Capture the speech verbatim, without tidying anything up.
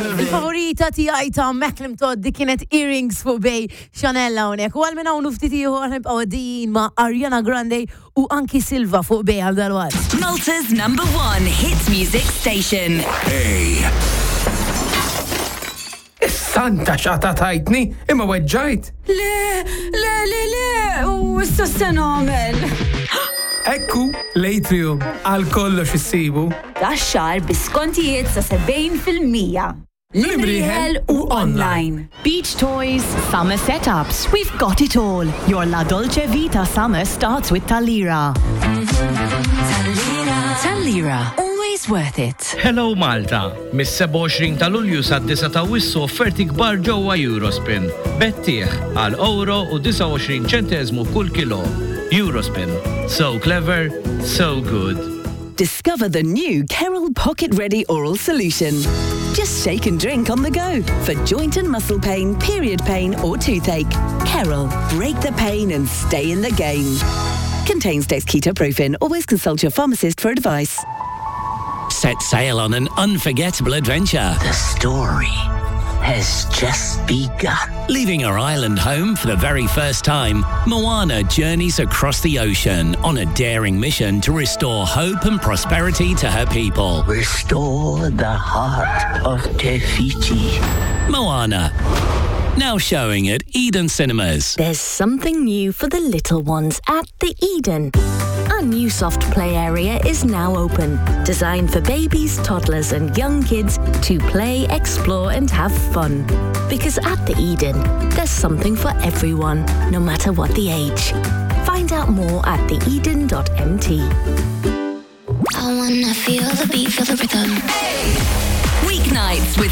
Il-favorita tiegħi ta' Macklem Todd di kienet Earrings fuq bej Chanel hawnhekk. U għal minn hawn ftit ieħor nibqgħu għaddejjin ma' Ariana Grande u anki Silva fuq bej għal dalwaqt. Malta's number one hits music station. Hey. Santa xata tajtni, imma weġġajt. Le, le, le, le, u issa se nagħmel. Ekku, l-Atrium, għal kollox issibu. Daxxar biskontijiet sa sebgħin fil-mija. Libriħel u online. Beach toys, summer setups. We've got it all. Your La Dolce Vita summer starts with Talira. Talira, always worth it. Hello Malta, mis-seba' u għoxrin ta' Lulju sa' ta' wissu offerti kbar ġewwa Eurospin. Bettieħ għal euro u disa' u għoxrin ċenteżmu kull kilo. Eurospin. So clever, so good. Discover the new Kerrol Pocket Ready Oral Solution. Just shake and drink on the go for joint and muscle pain, period pain or toothache. Kerrol, break the pain and stay in the game. Contains dexketoprofen. Always consult your pharmacist for advice. Set sail on an unforgettable adventure. The story has just begun. Leaving her island home for the very first time, Moana journeys across the ocean on a daring mission to restore hope and prosperity to her people. Restore the heart of Te Fiti. Moana. Now showing at Eden Cinemas. There's something new for the little ones at the Eden. Our new soft play area is now open, designed for babies, toddlers and young kids to play, explore and have fun. Because at the Eden, there's something for everyone, no matter what the age. Find out more at the eden dot m t. I wanna feel the beat, feel the rhythm. Weeknights with